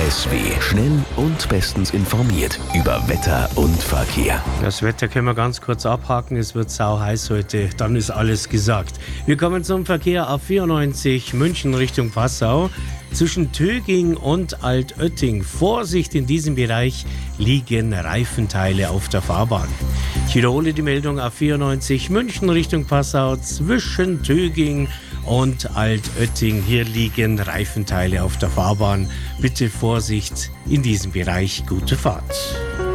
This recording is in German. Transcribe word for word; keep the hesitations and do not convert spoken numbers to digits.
S W. Schnell und bestens informiert über Wetter und Verkehr. Das Wetter können wir ganz kurz abhaken. Es wird sau heiß heute. Dann ist alles gesagt. Wir kommen zum Verkehr A vierundneunzig München Richtung Passau. Zwischen Töging und Altötting. Vorsicht, in diesem Bereich liegen Reifenteile auf der Fahrbahn. Ich wiederhole die Meldung A vierundneunzig München Richtung Passau. Zwischen Töging und Altötting. Hier liegen Reifenteile auf der Fahrbahn. Bitte Vorsicht, in diesem Bereich gute Fahrt.